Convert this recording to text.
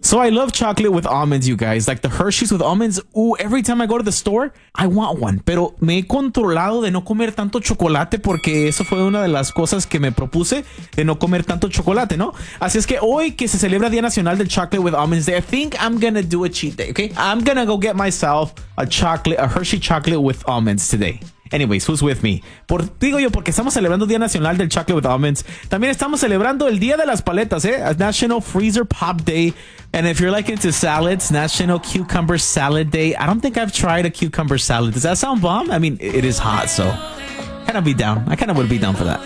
So I love chocolate with almonds, you guys. Like the Hershey's with almonds. Ooh, every time I go to the store, I want one. Pero me he controlado de no comer tanto chocolate porque eso fue una de las cosas que me propuse, de no comer tanto chocolate, ¿no? Así es que hoy que se celebra Día Nacional del Chocolate with Almonds Day, I think I'm gonna do a cheat day, okay? I'm gonna go get myself a Hershey chocolate with almonds today. Anyways, who's with me? Digo yo, porque estamos celebrando Día Nacional del Chocolate with Almonds. También estamos celebrando el Día de las Paletas, National Freezer Pop Day. And if you're like into salads, National Cucumber Salad Day. I don't think I've tried a cucumber salad. Does that sound bomb? I mean, it is hot, so I kind of would be down for that.